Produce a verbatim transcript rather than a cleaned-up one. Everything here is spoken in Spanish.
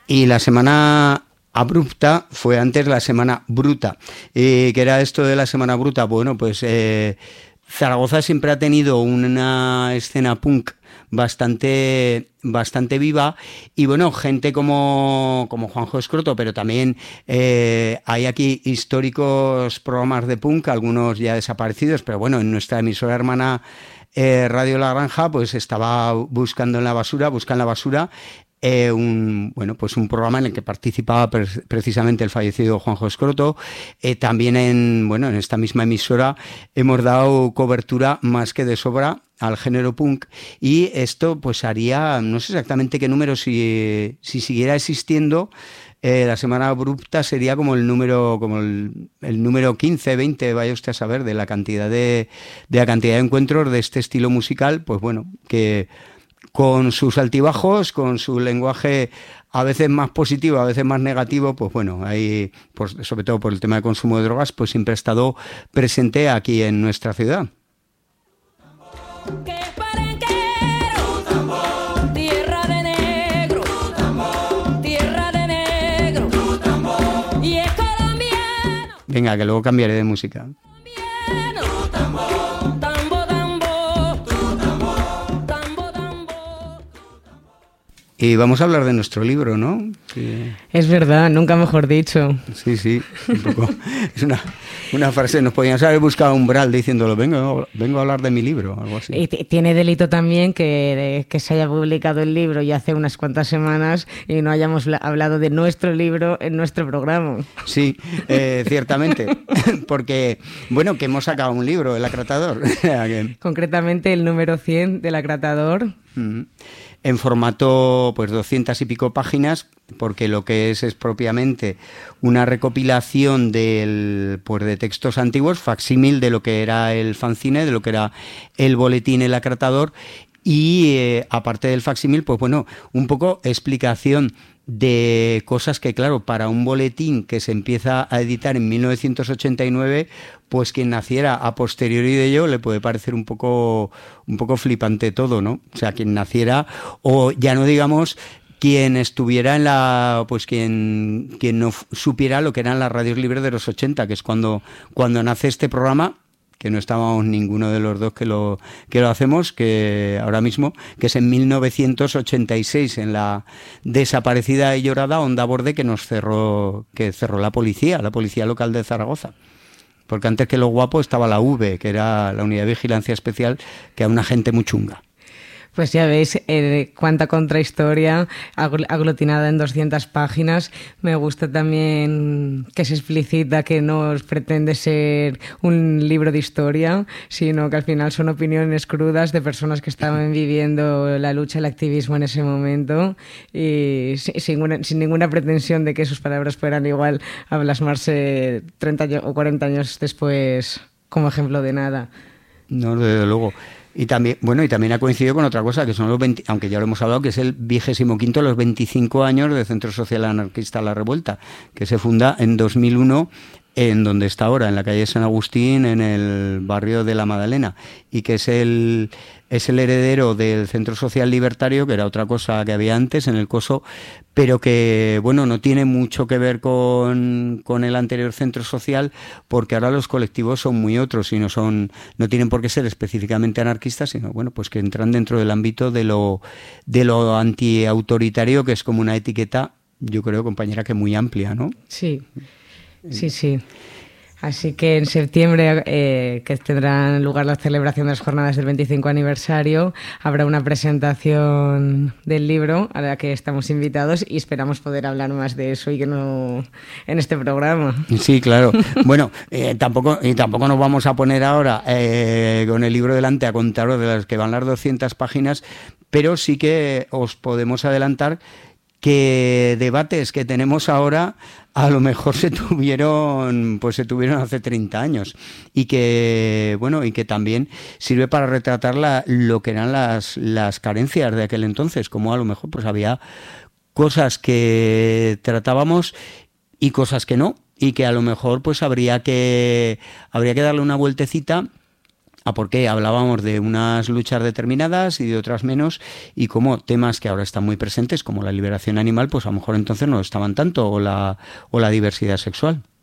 Y la semana abrupta fue antes la semana bruta. ¿Y qué era esto de la semana bruta? Bueno, pues eh, Zaragoza siempre ha tenido una escena punk bastante bastante viva y bueno, gente como, como Juanjo Escroto, pero también eh, hay aquí históricos programas de punk, algunos ya desaparecidos, pero bueno, en nuestra emisora hermana eh, Radio La Granja, pues estaba buscando en la basura, busca en la basura Eh, un bueno pues un programa en el que participaba pre- precisamente el fallecido Juanjo Escroto. Eh, también en bueno en esta misma emisora hemos dado cobertura más que de sobra al género punk, y esto pues haría, no sé exactamente qué número, si, si siguiera existiendo, eh, la semana abrupta sería como el número como el, el número quince, veinte, vaya usted a saber, de la cantidad de, de la cantidad de encuentros de este estilo musical, pues bueno, que con sus altibajos, con su lenguaje a veces más positivo, a veces más negativo, pues bueno, ahí, pues, sobre todo por el tema de consumo de drogas, pues siempre ha estado presente aquí en nuestra ciudad. Venga, que luego cambiaré de música. Y vamos a hablar de nuestro libro, ¿no? Sí. Es verdad, nunca mejor dicho. Sí, sí, un poco. Es una, una frase, nos podíamos haber buscado un Umbral diciéndolo, vengo, vengo a hablar de mi libro, algo así. Y t- tiene delito también que, que se haya publicado el libro ya hace unas cuantas semanas y no hayamos la, hablado de nuestro libro en nuestro programa. Sí, eh, ciertamente, porque, bueno, que hemos sacado un libro, El Acratador. Concretamente el número cien del Acratador. Mm-hmm. En formato, pues, doscientas y pico páginas, porque lo que es es propiamente una recopilación del, pues, de textos antiguos, facsímil de lo que era el fanzine, de lo que era el boletín El Acratador, y eh, aparte del facsímil, pues bueno, un poco explicación de cosas que, claro, para un boletín que se empieza a editar en mil novecientos ochenta y nueve, pues quien naciera a posteriori de ello le puede parecer un poco un poco flipante todo, ¿no? O sea, quien naciera, o ya no digamos quien estuviera en la, pues quien quien no supiera lo que eran las radios libres de los ochenta, que es cuando cuando nace este programa, que no estábamos ninguno de los dos que lo que lo hacemos, que ahora mismo, que es en mil novecientos ochenta y seis, en la desaparecida y llorada Onda Borde, que nos cerró, que cerró la policía, la policía local de Zaragoza. Porque antes que Lo Guapo estaba la V, que era la Unidad de Vigilancia Especial, que era una gente muy chunga. Pues ya veis eh, cuánta contrahistoria aglutinada en doscientas páginas. Me gusta también que se explicita que no pretende ser un libro de historia, sino que al final son opiniones crudas de personas que estaban viviendo la lucha, el activismo en ese momento, y sin, sin, una, sin ninguna pretensión de que sus palabras fueran igual a plasmarse treinta o cuarenta años después como ejemplo de nada. No, desde luego. Y también, bueno, y también ha coincidido con otra cosa, que son los veinte, aunque ya lo hemos hablado, que es el vigésimo quinto, los veinticinco años del Centro Social Anarquista La Revuelta, que se funda en dos mil uno en donde está ahora, en la calle San Agustín, en el barrio de La Madalena, y que es el es el heredero del Centro Social Libertario, que era otra cosa que había antes en el Coso, pero que, bueno, no tiene mucho que ver con, con el anterior centro social, porque ahora los colectivos son muy otros y no son, no tienen por qué ser específicamente anarquistas, sino, bueno, pues que entran dentro del ámbito de lo, de lo antiautoritario, que es como una etiqueta, yo creo, compañera, que muy amplia, ¿no? Sí, sí, sí. Así que en septiembre, eh, que tendrán lugar la celebración de las jornadas del veinticinco aniversario, habrá una presentación del libro a la que estamos invitados y esperamos poder hablar más de eso y que no en este programa. Sí, claro. Bueno, eh, tampoco y tampoco nos vamos a poner ahora eh, con el libro delante a contaros de las que van las doscientas páginas, pero sí que os podemos adelantar que debates que tenemos ahora a lo mejor se tuvieron pues se tuvieron hace treinta años, y que bueno y que también sirve para retratar la, lo que eran las, las carencias de aquel entonces, como a lo mejor pues había cosas que tratábamos y cosas que no, y que a lo mejor pues habría que habría que darle una vueltecita a por qué hablábamos de unas luchas determinadas y de otras menos, y como temas que ahora están muy presentes, como la liberación animal, pues a lo mejor entonces no estaban tanto, o la, o la diversidad sexual.